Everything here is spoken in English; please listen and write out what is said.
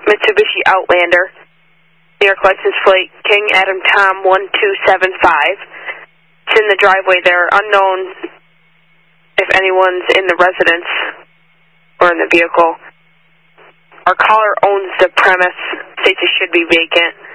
Mitsubishi Outlander. New York license plate King Adam Tom 1275. It's in the driveway there. Unknown if anyone's in the residence or in the vehicle. Our caller owns the premise. States it should be vacant.